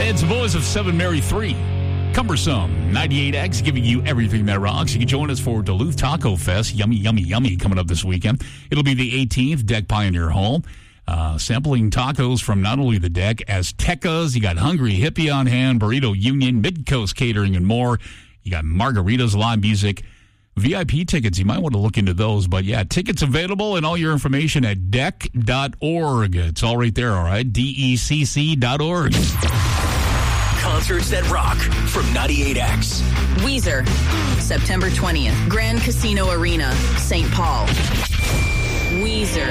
It's the boys of 7 Mary 3. Cumbersome 98X giving you everything that rocks. You can join us for Duluth Taco Fest. Yummy, yummy, yummy coming up this weekend. It'll be the 18th, Deck Pioneer Hall. Sampling tacos from not only the Deck, Aztecas, you got Hungry Hippie on hand, Burrito Union, Midcoast Catering, and more. You got margaritas, live music, VIP tickets. You might want to look into those. But, yeah, tickets available and all your information at deck.org. It's all right there, all right? DECC.org. Concerts that rock from 98X. Weezer, September 20th, Grand Casino Arena, St. Paul. Weezer.